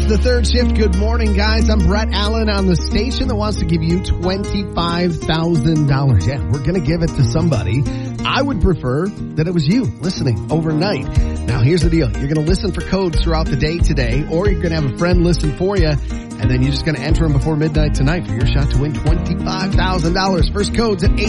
the third shift. Good morning, guys. I'm Brett Allen on the station that wants to give you $25,000. Yeah, we're going to give it to somebody. I would prefer that it was you listening overnight. Now, here's the deal. You're going to listen for codes throughout the day today, or you're going to have a friend listen for you, and then you're just going to enter them before midnight tonight for your shot to win $25,000. First code's at 8.